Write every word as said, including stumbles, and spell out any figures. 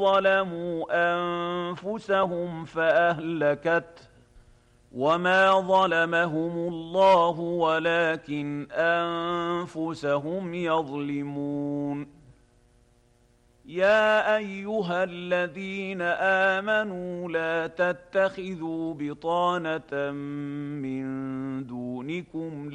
ظلموا أنفسهم فأهلكته وما ظلمهم الله ولكن أنفسهم يظلمون يا أيها الذين آمنوا لا تتخذوا بطانة من دونكم